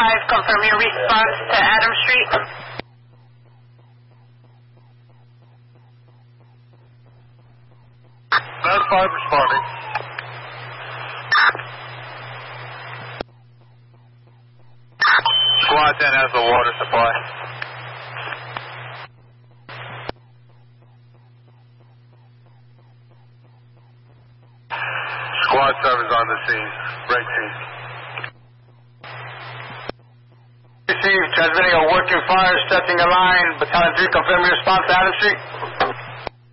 5, confirm your response to Adams Street. Med 5 responding. Squad 10 has the water supply. Squad 7's on the scene. Break scene. Received, transmitting a working fire, stretching a line. Battalion 3, confirm your response to Adams Street.